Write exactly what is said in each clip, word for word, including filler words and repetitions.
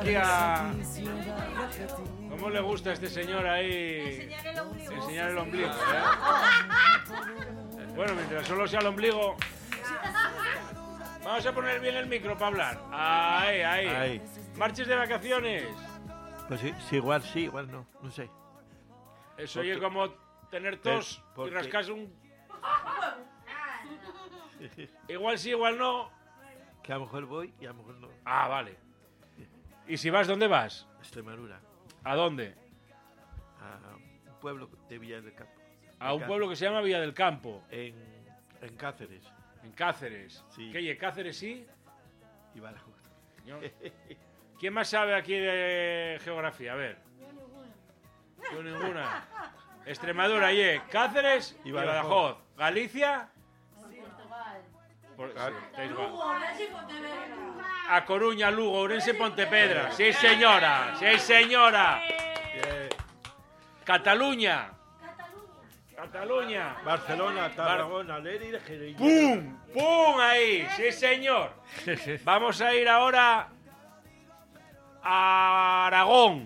aquí a... ¿Cómo le gusta a este señor ahí? Enseñar el ombligo. Enseñar el ombligo, ¿eh? Bueno, mientras solo sea el ombligo... Vamos a poner bien el micro para hablar. Ahí, ahí. Ahí. ¿Marches de vacaciones? Pues sí, sí, igual sí, igual no, no sé. Eso oye como tener tos ¿Por y qué? rascarse un... Igual sí, igual no. Que a lo mejor voy y a lo mejor no. Ah, vale. ¿Y si vas, dónde vas? Extremadura, ¿A dónde? a un pueblo de Villa del Campo. A un Cá- pueblo que se llama Villa del Campo, En, en Cáceres en Cáceres. Sí. ¿Qué oye, Cáceres sí? y Badajoz. Señor. ¿Quién más sabe aquí de geografía? A ver. Yo ninguna. Extremadura, oye, Cáceres y Y Badajoz. Badajoz. ¿Galicia? Por- sí, estáis mal. A Coruña, Lugo, Ourense, Pontepedra. Sí, señora. Sí, señora. Bien. Cataluña. Cataluña. Barcelona, Tarragona, Lérida, Jerez. ¡Pum! ¡Pum! Ahí. Sí, señor. Vamos a ir ahora a Aragón.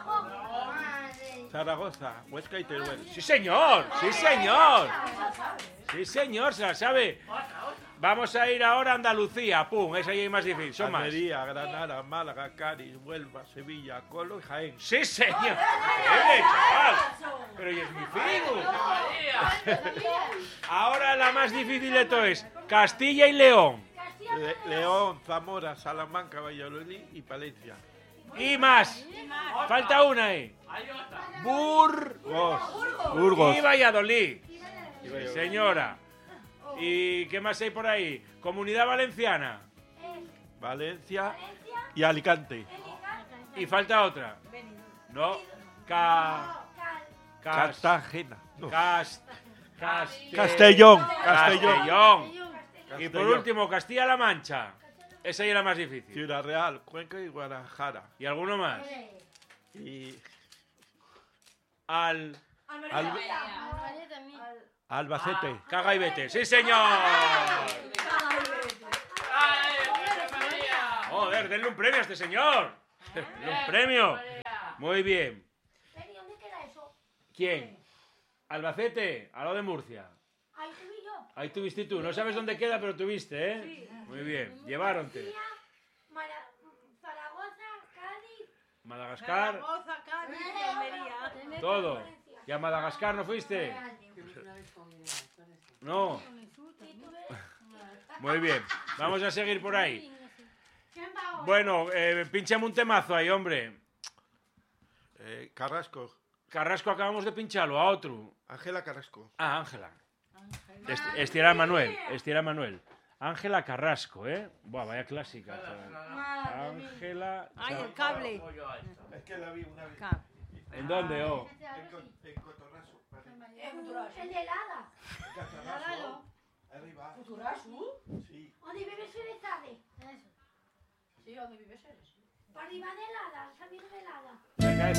Zaragoza, Huesca y Teruel. Sí, señor. Sí, señor. Sí, señor. Se la sabe. Vamos a ir ahora a Andalucía. ¡Pum! Esa ahí es más difícil. Son más. Almería, Granada, Málaga, Cádiz, Huelva, Sevilla, Colo y Jaén. Sí, señor. ¡Qué chaval! Pero y es mi figo. Ahora la más difícil de todo es Castilla y León. Le- León, Zamora, Salamanca, Valladolid y Palencia. Y más. Falta una ahí. Burgos. Burgos. Y Valladolid. Sí, señora. ¿Y qué más hay por ahí? Comunidad Valenciana. Valencia y Alicante. Y falta otra. No. Ca... Cas... Cartagena. No. Cas... Castel- Castellón. Castellón. Castellón. Y por Castellón. último, Castilla-La Mancha. Esa ya era más difícil. Ciudad Real, Cuenca y Guadalajara. ¿Y alguno más? Y Al... Al- Albacete. Caga y vete. ¡Sí, señor! Joder, denle un premio a este señor. Denle un premio. Muy bien. ¿Dónde queda eso? ¿Quién? Albacete, al lado de Murcia. Ahí subí yo. Ahí tuviste tú. No sabes dónde queda, pero tuviste, ¿eh? Muy bien. Lleváronte. Murcia, Mara- Zaragoza, Cádiz. Madagascar, Zaragoza, Cádiz, Almería. todo. ¿Y a Madagascar no fuiste? No. Muy bien. Vamos a seguir por ahí. ¿Quién va ahora? Bueno, eh, pinchame un temazo ahí, hombre. Eh, Carrasco. Carrasco acabamos de pincharlo, a otro. Ángela Carrasco. Ah, Ángela. Este, este era Manuel, este era Manuel. Ángela Carrasco, ¿eh? Buah, vaya clásica. Ángela... Ay, el cable. Es que la vi una vez. Cable. ¿En dónde, oh? En, Co- en Cotorraso. vale. El de helada. Cotorraso. Arriba. Sí. ¿Dónde vive Serezade? Sí, ¿dónde vives eres? Arriba de helada, camino de helada. Venga,